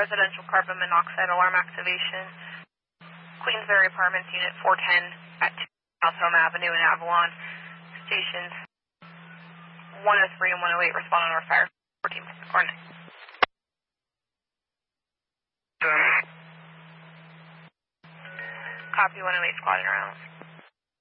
residential carbon monoxide alarm activation. Queensbury Apartments, Unit 410 at 2 South Home Avenue in Avalon. Stations 103 and 108 respond on our fire 14 coordinate. Copy 108 squad in around.